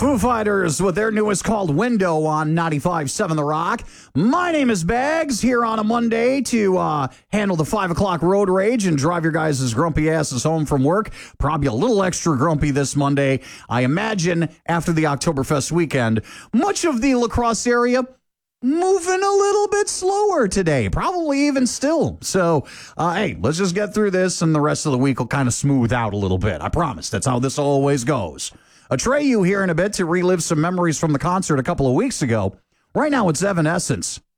Foo Fighters with their newest called Window on 95.7 The Rock. My name is Bags, here on a Monday to handle the 5 o'clock road rage and drive your guys' grumpy asses home from work. Probably a little extra grumpy this Monday. I imagine after the Oktoberfest weekend, much of the La Crosse area moving a little bit slower today, probably even still. So, hey, let's just get through this and the rest of the week will kind of smooth out a little bit. I promise. That's how this always goes. Atreyu here in a bit to relive some memories from the concert a couple of weeks ago. Right now it's Evanescence